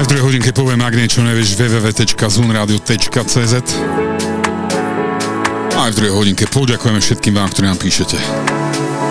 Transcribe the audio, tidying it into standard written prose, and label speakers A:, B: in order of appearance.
A: Aj v druhej hodinke poviem, ak niečo nevieš, www.zunradio.cz. Aj v druhej hodinke poďakujeme všetkým vám, ktorí nám píšete.